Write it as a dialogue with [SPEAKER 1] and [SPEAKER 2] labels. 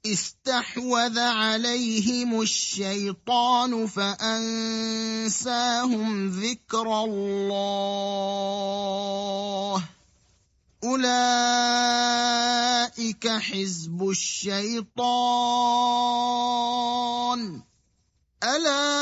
[SPEAKER 1] استحوذ عليهم الشيطان فأنساهم ذكر الله أولئك حزب الشيطان ألا